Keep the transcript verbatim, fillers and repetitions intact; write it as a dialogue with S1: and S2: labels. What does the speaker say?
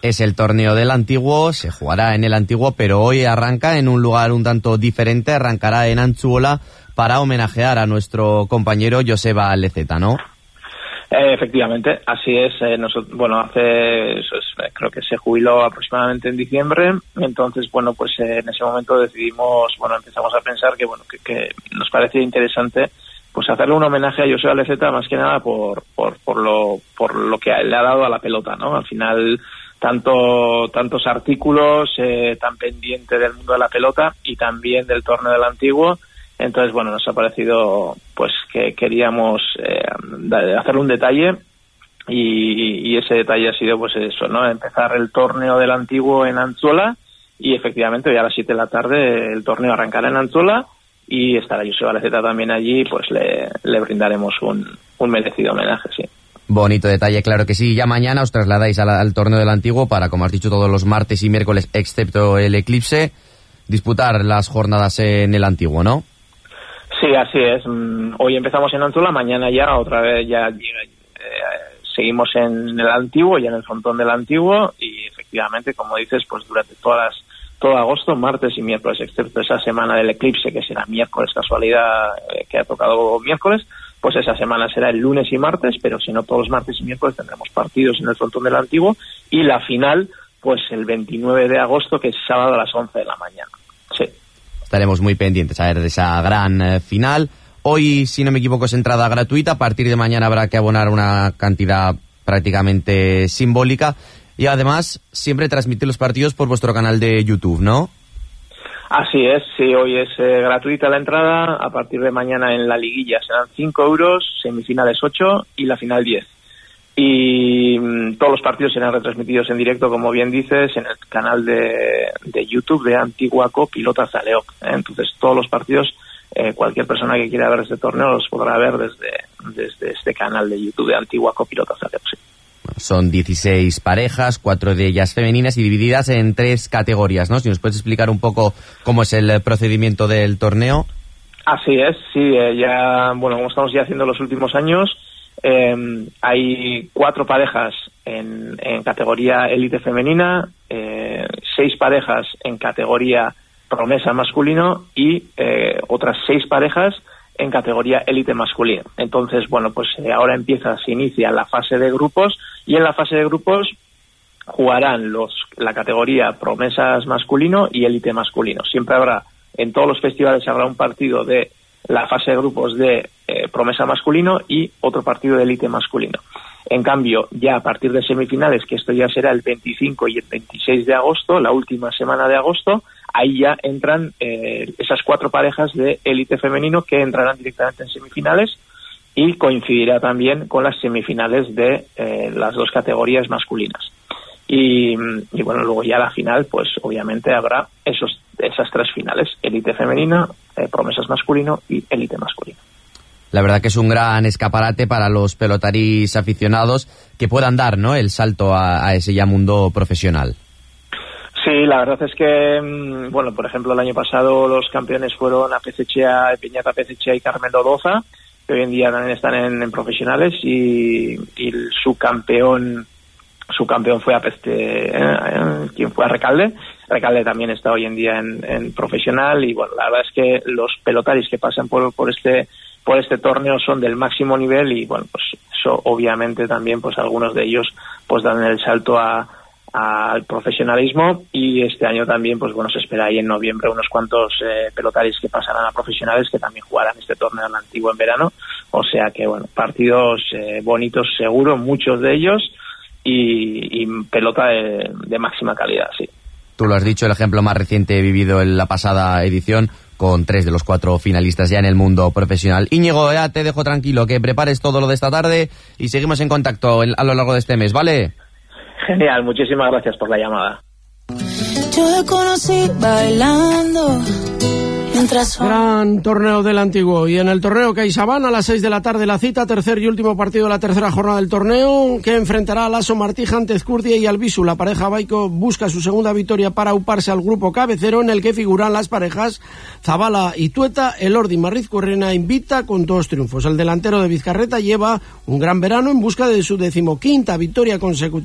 S1: Es el torneo del Antiguo, se jugará en el Antiguo, pero hoy arranca en un lugar un tanto diferente, arrancará en Antzuola para homenajear a nuestro compañero Joseba Lezeta, ¿no?
S2: Eh, efectivamente, así es. Eh, nosotros, bueno, hace, eso es, creo que se jubiló aproximadamente en diciembre, entonces, bueno, pues eh, en ese momento decidimos, bueno, empezamos a pensar que, bueno, que, que nos parecía interesante, pues hacerle un homenaje a Joseba Lezeta más que nada por, por, por lo, por lo que le ha dado a la pelota, ¿no? Al final, tanto tantos artículos, eh, tan pendiente del mundo de la pelota y también del torneo del Antiguo. Entonces, bueno, nos ha parecido pues que queríamos eh, hacer un detalle y, y ese detalle ha sido pues eso, ¿no? Empezar el torneo del Antiguo en Antzuola y efectivamente hoy a las siete de la tarde el torneo arrancará en Antzuola y estará Joseba Lezeta también allí, pues le, le brindaremos un, un merecido homenaje, sí.
S1: Bonito detalle, claro que sí. Ya mañana os trasladáis al, al torneo del Antiguo para, como has dicho, todos los martes y miércoles, excepto el eclipse, disputar las jornadas en el Antiguo, ¿no?
S2: Sí, así es. Hoy empezamos en Antzuola, mañana ya otra vez ya eh, seguimos en el Antiguo, ya en el frontón del Antiguo y efectivamente, como dices, pues durante todas las, todo agosto, martes y miércoles, excepto esa semana del eclipse que será miércoles, casualidad eh, que ha tocado miércoles, pues esa semana será el lunes y martes, pero si no todos los martes y miércoles tendremos partidos en el frontón del Antiguo y la final pues el veintinueve de agosto, que es sábado a las once de la mañana. Sí.
S1: Estaremos muy pendientes a ver de esa gran eh, final. Hoy, si no me equivoco, es entrada gratuita. A partir de mañana habrá que abonar una cantidad prácticamente simbólica y además siempre transmitir los partidos por vuestro canal de YouTube, ¿no?
S2: Así es, sí, hoy es eh, gratuita la entrada, a partir de mañana en la liguilla serán cinco euros, semifinales ocho y la final diez. Y mmm, todos los partidos serán retransmitidos en directo, como bien dices, en el canal de, de YouTube de Antiguaco Pilota Zaleok, ¿eh? Entonces todos los partidos, eh, cualquier persona que quiera ver este torneo los podrá ver desde, desde este canal de YouTube de Antiguaco Pilota Zaleok, sí.
S1: Son dieciséis parejas, cuatro de ellas femeninas y divididas en tres categorías, ¿no? Si nos puedes explicar un poco cómo es el procedimiento del torneo.
S2: Así es, sí, eh, ya, bueno, como estamos ya haciendo los últimos años, eh, hay cuatro parejas en, en categoría élite femenina, eh, seis parejas en categoría promesa masculino y eh, otras seis parejas en categoría élite masculino. Entonces, bueno, pues eh, ahora empieza, se inicia la fase de grupos y en la fase de grupos jugarán los la categoría promesas masculino y élite masculino. Siempre habrá, en todos los festivales habrá un partido de la fase de grupos de eh, promesa masculino y otro partido de élite masculino. En cambio, ya a partir de semifinales, que esto ya será el veinticinco y el veintiséis de agosto, la última semana de agosto, ahí ya entran eh, esas cuatro parejas de élite femenino que entrarán directamente en semifinales y coincidirá también con las semifinales de eh, las dos categorías masculinas. Y, y bueno, luego ya la final, pues obviamente habrá esos esas tres finales, élite femenina, eh, promesas masculino y élite masculino.
S1: La verdad que es un gran escaparate para los pelotaris aficionados que puedan dar, ¿no?, el salto a, a ese ya mundo profesional.
S2: Sí, la verdad es que, bueno, por ejemplo, el año pasado los campeones fueron Apezechea, Peñata Apezechea y Carmen Lodoza, que hoy en día también están en, en profesionales, y, y el subcampeón, subcampeón fue Apezte, eh, quien fue a Recalde. Recalde también está hoy en día en, en profesional, y bueno, la verdad es que los pelotaris que pasan por, por este por este torneo son del máximo nivel, y bueno, pues eso obviamente también, pues algunos de ellos pues dan el salto a al profesionalismo, y este año también, pues bueno, se espera ahí en noviembre unos cuantos eh, pelotaris que pasarán a profesionales que también jugarán este torneo en Antiguo en verano, o sea que bueno, partidos eh, bonitos seguro, muchos de ellos, y, y pelota de, de máxima calidad, sí.
S1: Tú lo has dicho, el ejemplo más reciente vivido en la pasada edición, con tres de los cuatro finalistas ya en el mundo profesional. Íñigo, ya te dejo tranquilo, que prepares todo lo de esta tarde y seguimos en contacto a lo largo de este mes, ¿vale?
S2: Genial, muchísimas gracias por la llamada.
S3: Yo te conocí bailando.
S4: Gran torneo del Antiguo, y en el torneo CaixaBank a las seis de la tarde la cita, tercer y último partido de la tercera jornada del torneo, que enfrentará a Lasso Martija ante Ezcurdia y Albisu. La pareja Baico busca su segunda victoria para auparse al grupo cabecero, en el que figuran las parejas Zabala y Tueta. Elordi Marrizcurrena invita con dos triunfos. El delantero de Vizcarreta lleva un gran verano en busca de su decimoquinta victoria consecutiva